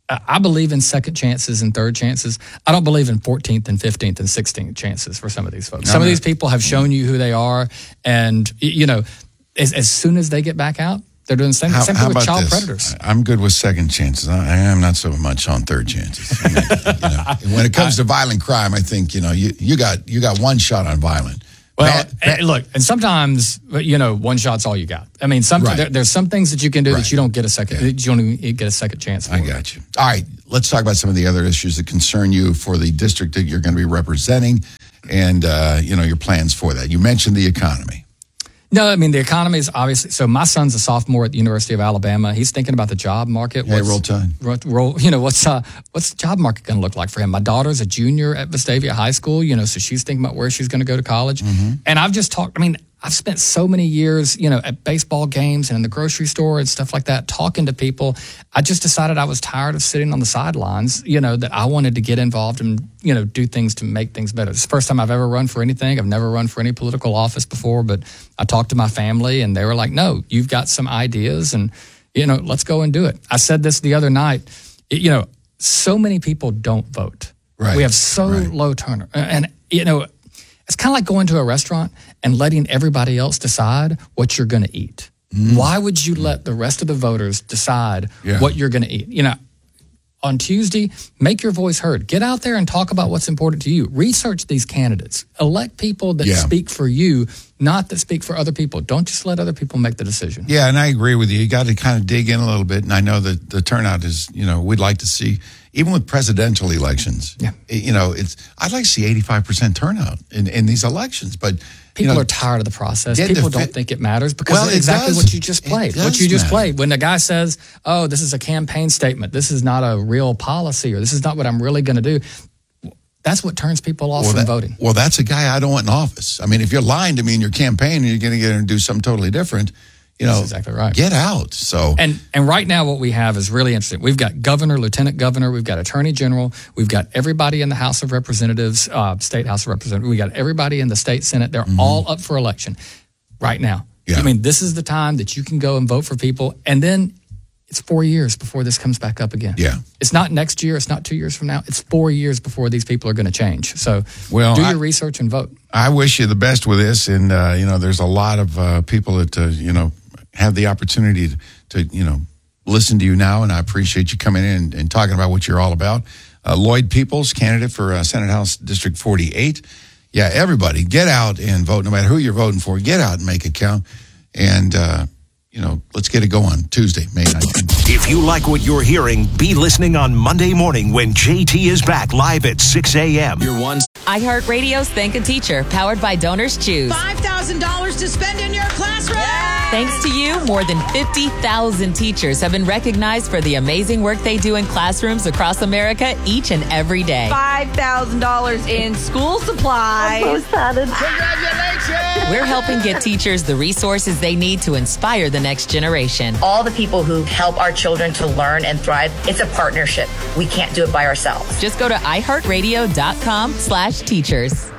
I I believe in second chances and third chances. I don't believe in fourteenth and fifteenth and sixteenth chances for some of these folks. No, some no. of these people have shown you who they are, and y- you know, as, as soon as they get back out, they're doing the same, How, same how thing with about child this? predators. I'm good with second chances. I, I am not so much on third chances. I mean, you know, when it comes to violent crime, I think you know you, you got you got one shot on violent. Well, Bad- and look, and sometimes you know one shot's all you got. I mean, some Right. there, there's some things that you can do Right. that you don't get a second. You don't even get a second chance for. I got you. All right, let's talk about some of the other issues that concern you for the district that you're going to be representing, and uh, you know your plans for that. You mentioned the economy. No, I mean the economy is obviously. So my son's a sophomore at the University of Alabama. He's thinking about the job market. Hey, What's- roll tide. ro- roll, you know what's uh, what's the job market going to look like for him? My daughter's a junior at Vestavia High School. You know, so she's thinking about where she's going to go to college. And I've just talked. I mean, I've spent so many years, you know, at baseball games and in the grocery store and stuff like that, talking to people. I just decided I was tired of sitting on the sidelines. You know, that I wanted to get involved and you know do things to make things better. It's the first time I've ever run for anything. I've never run for any political office before, but I talked to my family and they were like, "No, you've got some ideas, and you know, let's go and do it." I said this the other night. It- you know, so many people don't vote. Right. We have so low turnover, and you know, it's kind of like going to a restaurant and letting everybody else decide what you're going to eat. Why would you let the rest of the voters decide Yeah. what you're going to eat? You know, on Tuesday, make your voice heard. Get out there and talk about what's important to you. Research these candidates. Elect people that Yeah. speak for you, not that speak for other people. Don't just let other people make the decision. Yeah, and I agree with you. You got to kind of dig in a little bit, and I know that the turnout is, you know, we'd like to see, even with presidential elections. Yeah. You know, it's I'd like to see eighty-five percent turnout in, in these elections, but People you know, are tired of the process. get People the don't fit- think it matters because Well, it's it exactly does. what you just It played. What does you just matter. played. When the guy says, "Oh, this is a campaign statement. This is not a real policy, or this is not what I'm really going to do," that's what turns people off well, from that- voting. Well, that's a guy I don't want in office. I mean, if you're lying to me in your campaign and you're going to get in and do something totally different, you know, That's exactly right. get out. So And and right now, what we have is really interesting. We've got governor, lieutenant governor, we've got attorney general, we've got everybody in the House of Representatives, uh, state House of Representatives, we got everybody in the state Senate. They're all up for election right now. Yeah. I mean, this is the time that you can go and vote for people, and then it's four years before this comes back up again. Yeah. It's not next year. It's not two years from now. It's four years before these people are going to change. So Well, do I- your research and vote. I wish you the best with this, and uh, you know, there's a lot of uh, people that uh, you know have the opportunity to, to you know listen to you now, and I appreciate you coming in and, and talking about what you're all about. Uh, Lloyd Peoples, candidate for uh, Senate House District forty-eight. Yeah, everybody, get out and vote. No matter who you're voting for, get out and make it count. And uh, you know, let's get it going Tuesday, May nineteenth. If you like what you're hearing, be listening on Monday morning when J T is back live at six a.m. Your one. iHeartRadio's Thank a Teacher, powered by Donors Choose. five thousand dollars to spend in your classroom. Thanks to you, more than fifty thousand teachers have been recognized for the amazing work they do in classrooms across America each and every day. five thousand dollars in school supplies. I'm so excited. Congratulations. We're helping get teachers the resources they need to inspire the next generation. All the people who help our children to learn and thrive, it's a partnership. We can't do it by ourselves. Just go to iHeartRadio.com slash teachers.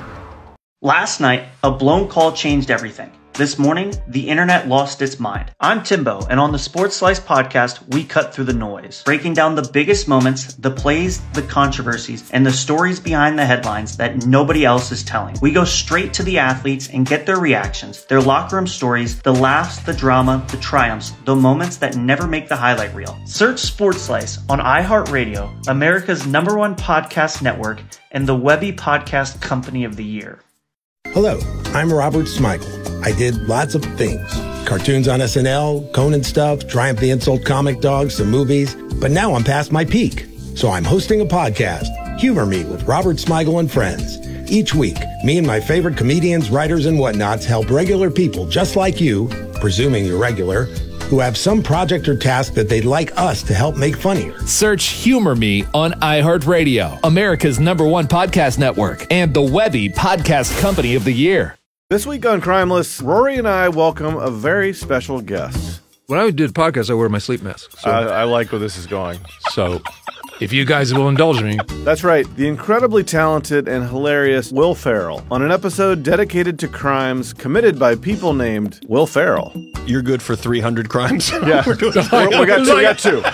Last night, a blown call changed everything. This morning, the internet lost its mind. I'm Timbo, and on the Sports Slice podcast, we cut through the noise, breaking down the biggest moments, the plays, the controversies, and the stories behind the headlines that nobody else is telling. We go straight to the athletes and get their reactions, their locker room stories, the laughs, the drama, the triumphs, the moments that never make the highlight reel. Search Sports Slice on iHeartRadio, America's number one podcast network, and the Webby Podcast Company of the Year. Hello, I'm Robert Smigel. I did lots of things. Cartoons on S N L, Conan stuff, Triumph the Insult comic dogs, some movies. But now I'm past my peak. So I'm hosting a podcast, Humor Me with Robert Smigel and Friends. Each week, me and my favorite comedians, writers, and whatnots help regular people just like you, presuming you're regular, who have some project or task that they'd like us to help make funnier. Search Humor Me on iHeartRadio, America's number one podcast network, and the Webby Podcast Company of the Year. This week on Crimeless, Rory and I welcome a very special guest. When I did podcasts, I wear my sleep mask. So, I, I like where this is going. so if you guys will indulge me. That's right, the incredibly talented and hilarious Will Ferrell on an episode dedicated to crimes committed by people named Will Ferrell. You're good for three hundred crimes? Yeah, we got two. We got two.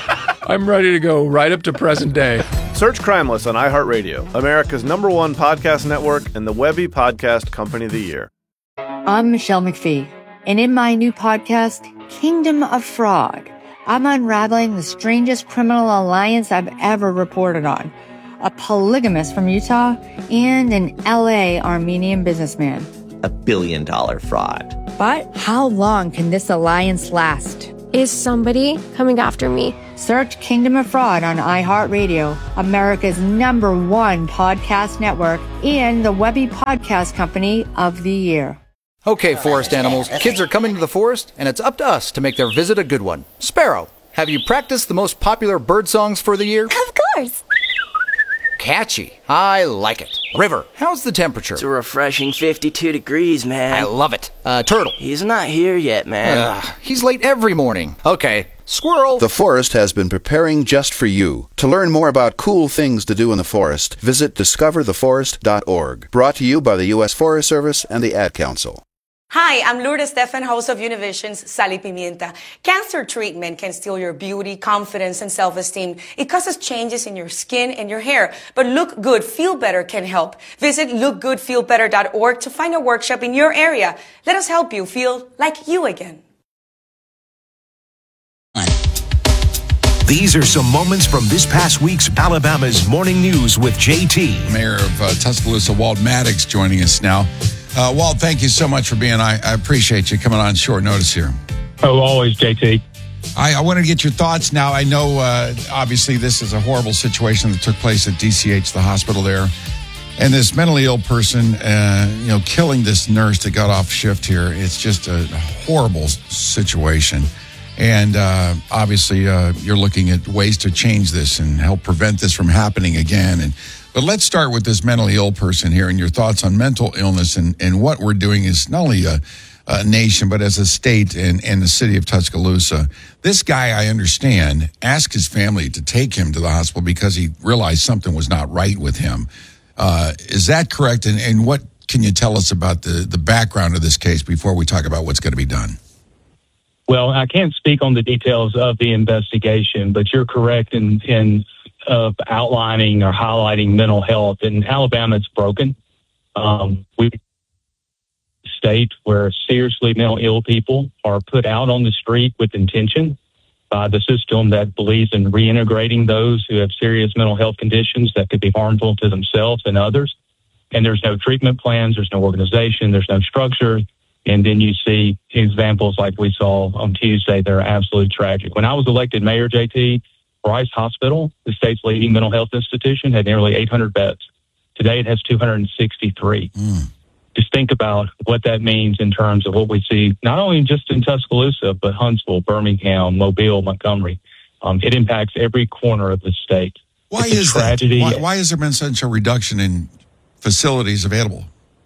I'm ready to go right up to present day. Search Crimeless on iHeartRadio, America's number one podcast network and the Webby Podcast Company of the Year. I'm Michelle McPhee, and in my new podcast, Kingdom of Fraud, I'm unraveling the strangest criminal alliance I've ever reported on. A polygamist from Utah and an L A Armenian businessman. A billion dollar fraud. But how long can this alliance last? Is somebody coming after me? Search Kingdom of Fraud on iHeartRadio, America's number one podcast network, and the Webby Podcast Company of the Year. Okay, forest animals, kids are coming to the forest, and it's up to us to make their visit a good one. Sparrow, have you practiced the most popular bird songs for the year? Of course. Catchy. I like it. River, how's the temperature? It's a refreshing fifty-two degrees, man. I love it. Uh, Turtle. He's not here yet, man. Uh, he's late every morning. Okay. Squirrel. The forest has been preparing just for you. To learn more about cool things to do in the forest, visit discover the forest dot org. Brought to you by the U S Forest Service and the Ad Council. Hi, I'm Lourdes Stefan, host of Univision's Sal y Pimienta. Cancer treatment can steal your beauty, confidence, and self-esteem. It causes changes in your skin and your hair. But Look Good, Feel Better can help. Visit look good feel better dot org to find a workshop in your area. Let us help you feel like you again. These are some moments from this past week's Alabama's Morning News with J T. Mayor of uh, Tuscaloosa, Walt Maddox, joining us now. Uh, Walt, thank you so much for being. I, I appreciate you coming on short notice here. Oh, always, J T. I, I want to get your thoughts now. I know, uh, obviously, this is a horrible situation that took place at D C H, the hospital there. And this mentally ill person, uh, you know, killing this nurse that got off shift here. It's just a horrible situation. And uh, obviously, uh, you're looking at ways to change this and help prevent this from happening again. And But let's start with this mentally ill person here and your thoughts on mental illness and, and what we're doing is not only a, a nation, but as a state and, and the city of Tuscaloosa. This guy, I understand, asked his family to take him to the hospital because he realized something was not right with him. Uh, is that correct? And, and what can you tell us about the, the background of this case before we talk about what's going to be done? Well, I can't speak on the details of the investigation, but you're correct in, in of outlining or highlighting mental health. In Alabama, it's broken. Um, we state where seriously mental ill people are put out on the street with intention by the system that believes in reintegrating those who have serious mental health conditions that could be harmful to themselves and others. And there's no treatment plans, there's no organization, there's no structure. And then you see examples like we saw on Tuesday that are absolutely tragic. When I was elected mayor, J T, Bryce Hospital, the state's leading mental health institution, had nearly eight hundred beds. Today it has two hundred sixty-three. Mm. Just think about what that means in terms of what we see, not only just in Tuscaloosa, but Huntsville, Birmingham, Mobile, Montgomery. Um, it impacts every corner of the state. Why it's is a tragedy. That? Why, why has there been such a reduction in facilities available?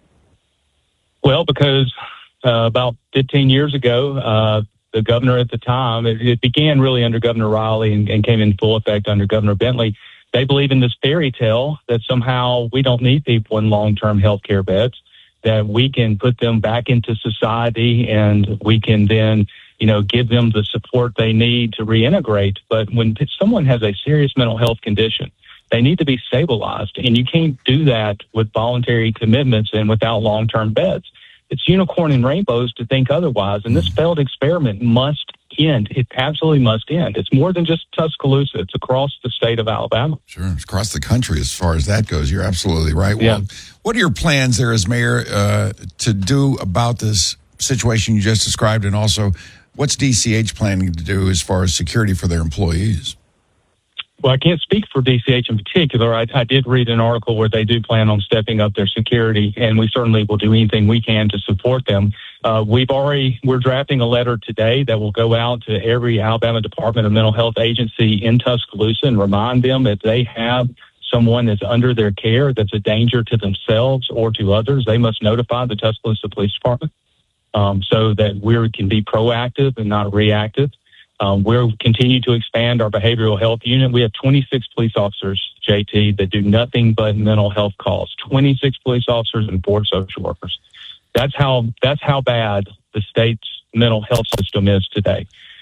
Well, because uh, about fifteen years ago, uh, the governor at the time, it, it began really under Governor Riley and, and came in full effect under Governor Bentley. They believe in this fairy tale that somehow we don't need people in long-term health care beds, that we can put them back into society and we can then, you know, give them the support they need to reintegrate. But when someone has a serious mental health condition, they need to be stabilized. And you can't do that with voluntary commitments and without long-term beds. It's unicorn and rainbows to think otherwise. And this failed experiment must end. It absolutely must end. It's more than just Tuscaloosa. It's across the state of Alabama. Sure. It's across the country as far as that goes. You're absolutely right. Yeah. Well, what are your plans there as mayor uh, to do about this situation you just described? And also, what's D C H planning to do as far as security for their employees? Well, I can't speak for D C H in particular. I, I did read an article where they do plan on stepping up their security, and we certainly will do anything we can to support them. Uh, we've already, we're drafting a letter today that will go out to every Alabama Department of Mental Health agency in Tuscaloosa and remind them that they have someone that's under their care that's a danger to themselves or to others. They must notify the Tuscaloosa Police Department um, so that we can be proactive and not reactive. Um, we'll continue to expand our behavioral health unit. We have twenty-six police officers, J T, that do nothing but mental health calls. twenty-six police officers and four social workers. That's how that's how bad the state's mental health system is today.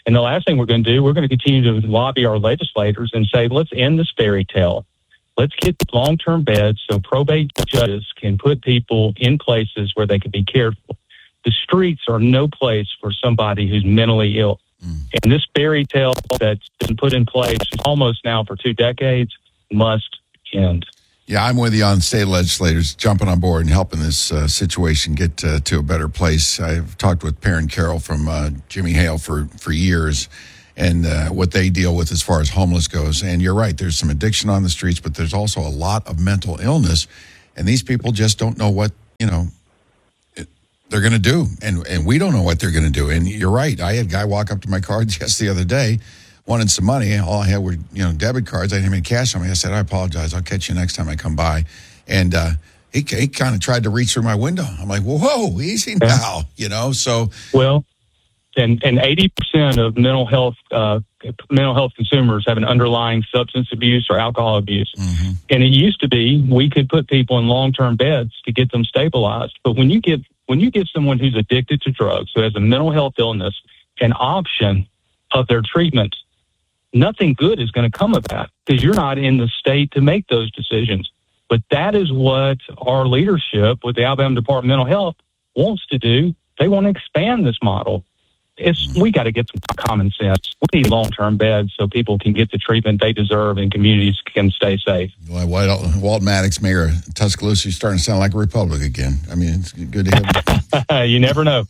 And the last thing we're going to do, we're going to continue to lobby our legislators and say, let's end this fairy tale. Let's get long-term beds so probate judges can put people in places where they can be cared for. The streets are no place for somebody who's mentally ill. Mm. And this fairy tale that's been put in place almost now for two decades must end. Yeah, I'm with you on state legislators jumping on board and helping this uh, situation get uh, to a better place. I've talked with Perrin Carroll from uh, Jimmy Hale for, for years, and uh, what they deal with as far as homeless goes. And you're right, there's some addiction on the streets, but there's also a lot of mental illness, and these people just don't know what, you know, it, they're going to do, and and we don't know what they're going to do. And you're right, I had a guy walk up to my car just the other day, wanted some money. All I had were, you know, debit cards. I didn't have any cash on me. I said, I apologize. I'll catch you next time I come by. And uh, he, he kind of tried to reach through my window. I'm like, whoa, whoa, easy now, you know, so. Well, and and eighty percent of mental health uh, mental health consumers have an underlying substance abuse or alcohol abuse. Mm-hmm. And it used to be we could put people in long-term beds to get them stabilized. But when you give when you give someone who's addicted to drugs, who has a mental health illness, an option of their treatment, nothing good is going to come of that because you're not in the state to make those decisions. But that is what our leadership with the Alabama Department of Mental Health wants to do. They want to expand this model. It's, we got to get some common sense. We need long-term beds so people can get the treatment they deserve and communities can stay safe. Well, Walt Maddox, Mayor of Tuscaloosa, is starting to sound like a Republic again. I mean, it's good to hear. You never know.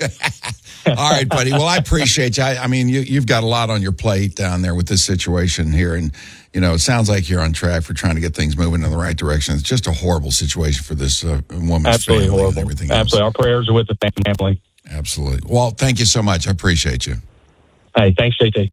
All right, buddy. Well, I appreciate you. I, I mean, you, you've got a lot on your plate down there with this situation here. And, you know, it sounds like you're on track for trying to get things moving in the right direction. It's just a horrible situation for this uh, woman's Absolutely family horrible. and everything Absolutely. else. Our prayers are with the family. Absolutely. Walt, thank you so much. I appreciate you. Hey, thanks, J T.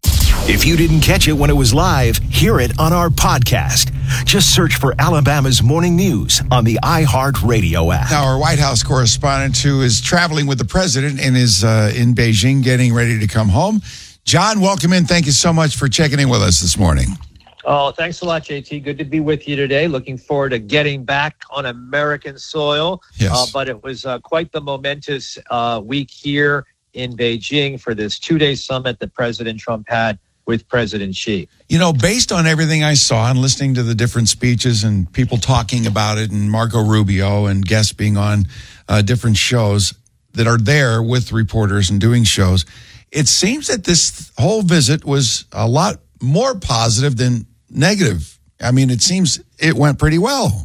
If you didn't catch it when it was live, hear it on our podcast. Just search for Alabama's Morning News on the iHeartRadio app. Now, our White House correspondent who is traveling with the president and is uh, in Beijing getting ready to come home. John, welcome in. Thank you so much for checking in with us this morning. Oh, thanks a lot, J T. Good to be with you today. Looking forward to getting back on American soil. Yes. Uh, but it was uh, quite the momentous uh, week here in Beijing for this two-day summit that President Trump had with President Xi. You know, based on everything I saw and listening to the different speeches and people talking about it and Marco Rubio and guests being on uh, different shows that are there with reporters and doing shows, it seems that this whole visit was a lot more positive than negative. I mean, it seems it went pretty well.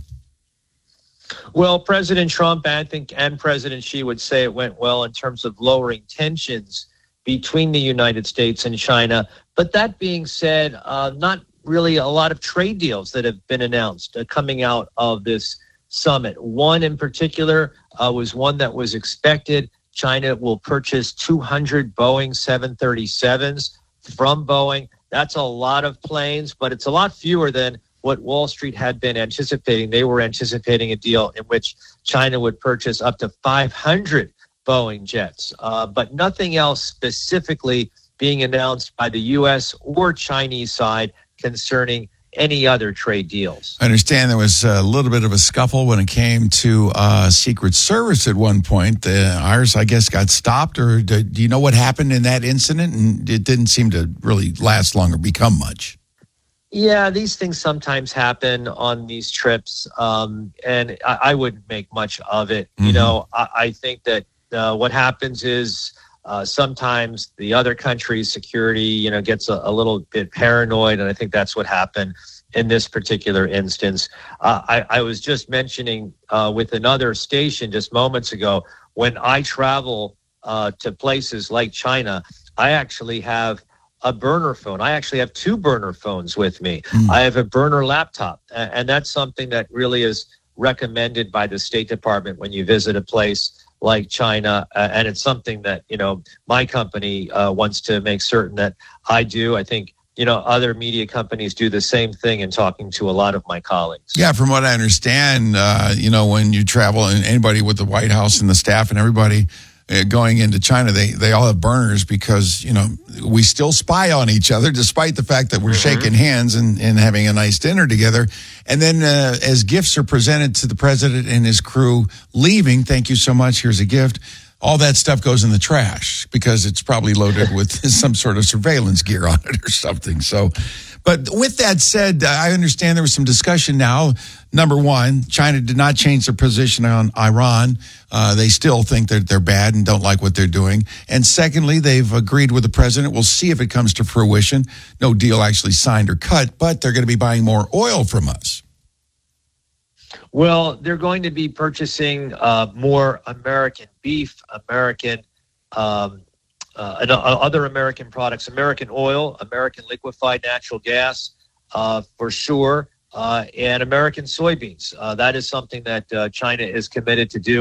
Well, President Trump, I think, and President Xi would say it went well in terms of lowering tensions between the United States and China. But that being said, uh, not really a lot of trade deals that have been announced uh, coming out of this summit. One in particular uh, was one that was expected. China will purchase two hundred Boeing seven thirty-sevens from Boeing. That's a lot of planes, but it's a lot fewer than what Wall Street had been anticipating. They were anticipating a deal in which China would purchase up to five hundred Boeing jets, uh, but nothing else specifically being announced by the U S or Chinese side concerning any other trade deals. I understand there was a little bit of a scuffle when it came to uh, Secret Service at one point. The Iris, I guess, got stopped, or do, do you know what happened in that incident? And it didn't seem to really last long or become much. Yeah, these things sometimes happen on these trips, um, and I, I wouldn't make much of it. Mm-hmm. You know, I, I think that uh, what happens is uh, sometimes the other country's security, you know, gets a, a little bit paranoid, and I think that's what happened in this particular instance. Uh, I, I was just mentioning uh, with another station just moments ago, when I travel uh, to places like China, I actually have a burner phone. I actually have two burner phones with me. Mm. I have a burner laptop, and that's something that really is recommended by the State Department when you visit a place like China, uh, and it's something that, you know, my company uh, wants to make certain that I do. I think, you know, other media companies do the same thing in talking to a lot of my colleagues. Yeah, from what I understand, uh, you know, when you travel, and anybody with the White House and the staff and everybody uh, going into China, they, they all have burners because, you know, we still spy on each other despite the fact that we're mm-hmm. shaking hands and, and having a nice dinner together. And then uh, as gifts are presented to the president and his crew leaving, thank you so much, here's a gift. all that stuff goes in the trash because it's probably loaded with some sort of surveillance gear on it or something. So, but with that said, I understand there was some discussion now. Number one, China did not change their position on Iran. Uh, they still think that they're bad and don't like what they're doing. And secondly, they've agreed with the president. We'll see if it comes to fruition. No deal actually signed or cut, but they're going to be buying more oil from us. Well, they're going to be purchasing uh, more American beef, American, um, uh, and, uh, other American products, American oil, American liquefied natural gas, uh, for sure, uh, and American soybeans. Uh, that is something that uh, China is committed to do.